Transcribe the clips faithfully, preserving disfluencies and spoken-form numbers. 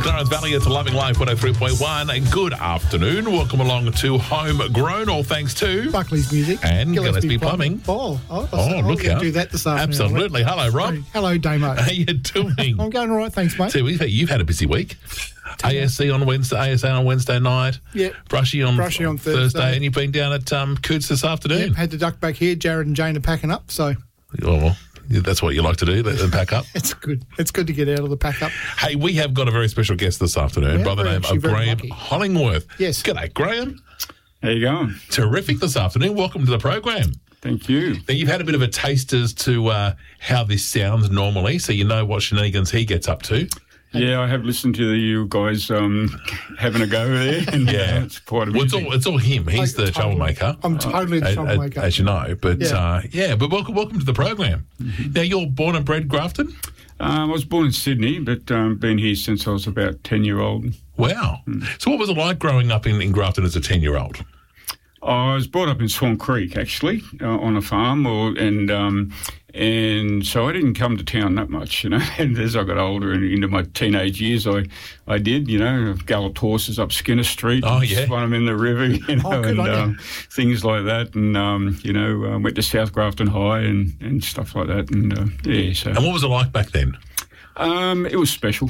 Darren Valley, it's a Loving Life one oh three point one. Good afternoon. Welcome along to Homegrown, all thanks to Buckley's Music and Gillespie Plumbing. Plumbing. Oh, oh, oh look out. do that this afternoon. Absolutely. Hello, Rob. Hello, Damo. How you doing? I'm going all right, thanks, mate. See, we've, you've had a busy week. A S C on Wednesday, A S A on Wednesday night. Yep. Brushy on, Brushy on Thursday. Thursday. And you've been down at um, Coots this afternoon. Yep, had to duck back here. Jared and Jane are packing up, so... Oh, well, that's what you like to do, let them pack up. It's good. It's good to get out of the pack up. Hey, we have got a very special guest this afternoon Yeah, by the we're name actually of very Graham lucky. Hollingworth. Yes. G'day, Graham. How you going? Terrific this afternoon. Welcome to the program. Thank you. Now, you've had a bit of a taste as to uh, how this sounds normally, so you know what shenanigans he gets up to. Yeah, I have listened to you guys um, having a go there. And, Yeah. uh, it's quite Well, it's amusing. all, it's all him. He's I- the totally. troublemaker. I'm totally the as, troublemaker. as you know. But, Yeah. uh, yeah, but welcome welcome to the program. Mm-hmm. Now, you're born and bred Grafton? Um, I was born in Sydney, but um, been here since I was about ten-year-old. Wow. Mm. So what was it like growing up in, in Grafton as a ten-year-old? I was brought up in Swan Creek, actually, uh, on a farm, or, and um, and so I didn't come to town that much, you know. And as I got older and into my teenage years, I, I did, you know, galloped horses up Skinner Street, Oh, and yeah. swung them in the river, you know, Oh, good and on you. um, things like that. And, um, you know, uh, went to South Grafton High and, and stuff like that. And, uh, yeah, so... And what was it like back then? Um, it was special.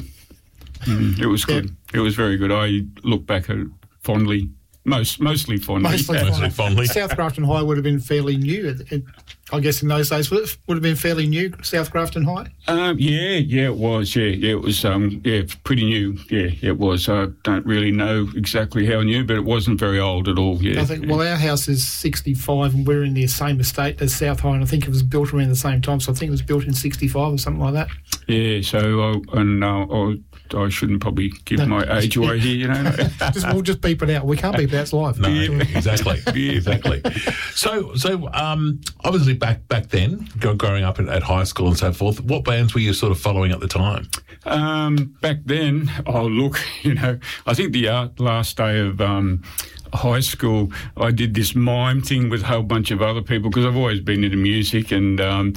Mm, it was good. It was very good. I look back at it fondly, most mostly fondly. Mostly Yeah. Mostly fondly. South Grafton High would have been fairly new. It- it- I guess in those days would have, would have been fairly new, South Grafton High. Um, yeah, yeah, it was. Yeah, yeah, it was. Um, yeah, pretty new. Yeah, it was. I don't really know exactly how new, but it wasn't very old at all. Yeah. I think, well, our house is sixty-five and we're in the same estate as South High, and I think it was built around the same time, so I think it was built in sixty-five or something like that. Yeah. So, I, and uh, I, I shouldn't probably give No. my age away here. You know. Just, we'll just beep it out. We can't beep it out, it's live. No, exactly, exactly. So, so um, obviously back back then, go- growing up at, at high school and so forth, what bands were you sort of following at the time? Um, back then, oh look, you know, I think the uh, last day of um, high school, I did this mime thing with a whole bunch of other people because I've always been into music, and um,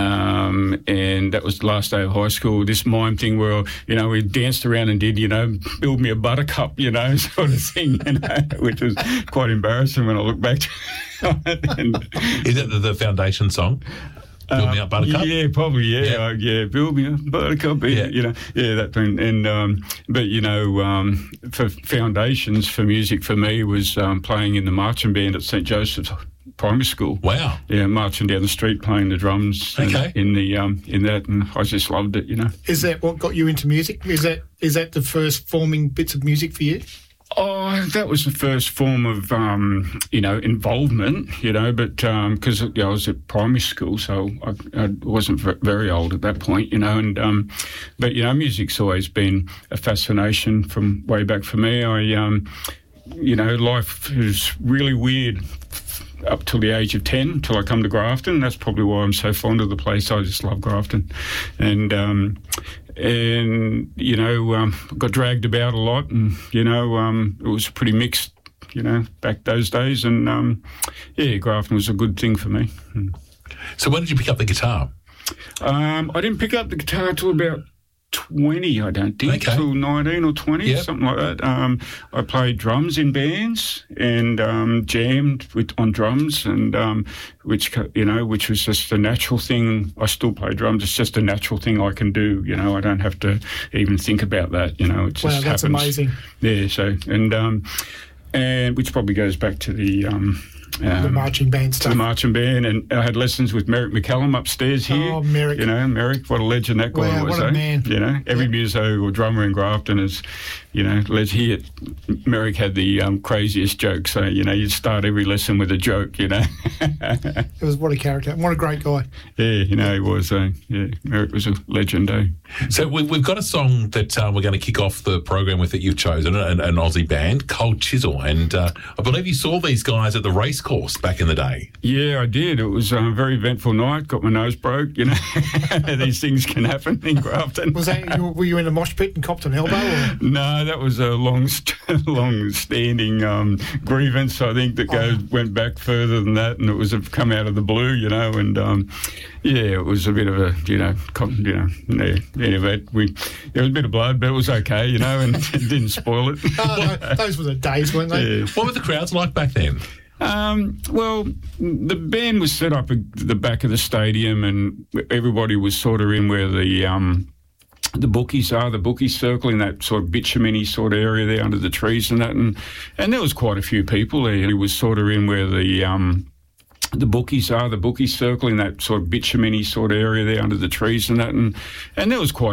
um, and that was the last day of high school. This mime thing where you know we danced around and did you know build me a buttercup, you know, sort of thing, you know, which was quite embarrassing when I look back to it. And, Is that the, the foundation song? Build Me Up Buttercup? Yeah, probably. Yeah, Yeah. yeah. Uh, yeah build me up buttercup. Yeah, Yeah. you know, yeah, that thing. And um, but you know, um, for foundations for music for me was um, playing in the marching band at Saint Joseph's Primary School. Wow. Yeah, marching down the street playing the drums. and- Okay. In the um, in that, and I just loved it. You know. Is that what got you into music? Is that is that the first forming bits of music for you? Oh, that was the first form of, um, you know, involvement, you know, but because you know, I was at primary school, so I, I wasn't v- very old at that point, you know, and, um, but, you know, music's always been a fascination from way back for me. I, um, you know, life is really weird up till the age of ten, till I come to Grafton. That's probably why I'm so fond of the place. I just love Grafton. And, um, and you know, um, got dragged about a lot, and, you know, um, it was pretty mixed, you know, back those days. And, um, yeah, Grafton was a good thing for me. So when did you pick up the guitar? Um, I didn't pick up the guitar till about twenty, I don't think, Okay. till nineteen or twenty, Yep. something like that. Um, I played drums in bands and um, jammed with on drums, and um, which co- you know, which was just a natural thing. I still play drums; it's just a natural thing I can do. You know, I don't have to even think about that. You know, it just Wow, that's happens. amazing. Yeah. So and um, and which probably goes back to the. Um, The um, marching band to stuff. the marching band, and I had lessons with Merrick McCallum upstairs here. Oh, Merrick. You know, Merrick, what a legend that guy Wow, was, what a eh? man. You know, every Yeah. muso or drummer in Grafton is, you know, let's hear it. Merrick had the um, craziest jokes, so, you know, you'd start every lesson with a joke, you know. It was what a character. What a great guy. Yeah, you know, he was, uh, yeah, Merrick was a legend, eh? So we, we've got a song that uh, we're going to kick off the program with that you've chosen, an, an Aussie band, Cold Chisel. And uh, I believe you saw these guys at the race course back in the day. Yeah, I did. It was a very eventful night. Got my nose broke, you know. These things can happen in Grafton. Was that, were you in a mosh pit and copped an elbow? Or? No, that was a long, long standing um, grievance, I think, that goes, oh. went back further than that, and it was come out of the blue, you know, and um, yeah, it was a bit of a, you know, you know, yeah, anyway, we, there was a bit of blood, but it was okay, you know, and it didn't spoil it. Oh, no, those were the days, weren't they? Yeah. What were the crowds like back then? Um, well, the band was set up at the back of the stadium, and everybody was sort of in where the um, the bookies are, the bookies circle in that sort of bitumen-y sort of area there under the trees and that, and and there was quite a few people there. It was sort of in where the um, the bookies are, the bookies circle in that sort of bitumen-y sort of area there under the trees and that, and and there was quite